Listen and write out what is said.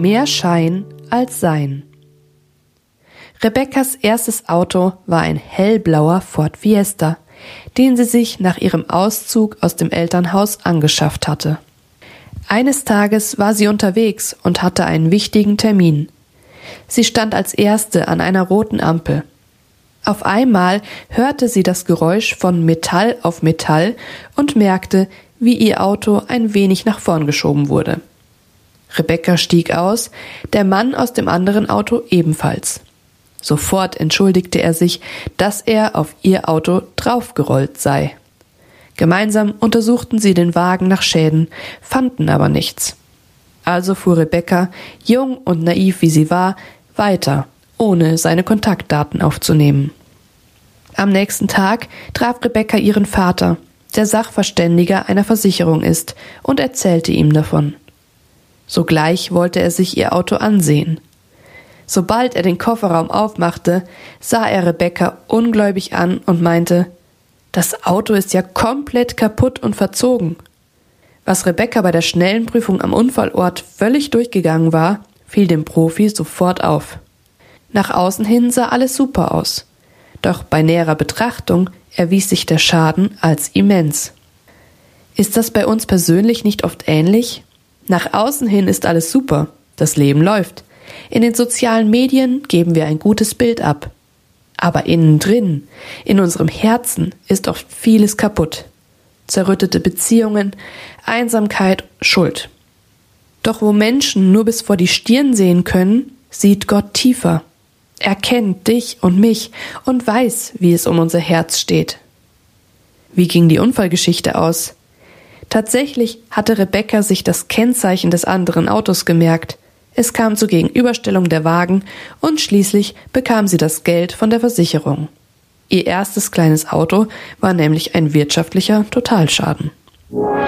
Mehr Schein als Sein. Rebekkas erstes Auto war ein hellblauer Ford Fiesta, den sie sich nach ihrem Auszug aus dem Elternhaus angeschafft hatte. Eines Tages war sie unterwegs und hatte einen wichtigen Termin. Sie stand als Erste an einer roten Ampel. Auf einmal hörte sie das Geräusch von Metall auf Metall und merkte, wie ihr Auto ein wenig nach vorn geschoben wurde. Rebekka stieg aus, der Mann aus dem anderen Auto ebenfalls. Sofort entschuldigte er sich, dass er auf ihr Auto draufgerollt sei. Gemeinsam untersuchten sie den Wagen nach Schäden, fanden aber nichts. Also fuhr Rebekka, jung und naiv wie sie war, weiter, ohne seine Kontaktdaten aufzunehmen. Am nächsten Tag traf Rebekka ihren Vater, der Sachverständiger einer Versicherung ist, und erzählte ihm davon. Sogleich wollte er sich ihr Auto ansehen. Sobald er den Kofferraum aufmachte, sah er Rebekka ungläubig an und meinte, »Das Auto ist ja komplett kaputt und verzogen.« Was Rebekka bei der schnellen Prüfung am Unfallort völlig durchgegangen war, fiel dem Profi sofort auf. Nach außen hin sah alles super aus. Doch bei näherer Betrachtung erwies sich der Schaden als immens. Ist das bei uns persönlich nicht oft ähnlich? Nach außen hin ist alles super, das Leben läuft. In den sozialen Medien geben wir ein gutes Bild ab. Aber innen drin, in unserem Herzen, ist oft vieles kaputt. Zerrüttete Beziehungen, Einsamkeit, Schuld. Doch wo Menschen nur bis vor die Stirn sehen können, sieht Gott tiefer. Er kennt dich und mich und weiß, wie es um unser Herz steht. Wie ging die Unfallgeschichte aus? Tatsächlich hatte Rebekka sich das Kennzeichen des anderen Autos gemerkt. Es kam zur Gegenüberstellung der Wagen und schließlich bekam sie das Geld von der Versicherung. Ihr erstes kleines Auto war nämlich ein wirtschaftlicher Totalschaden.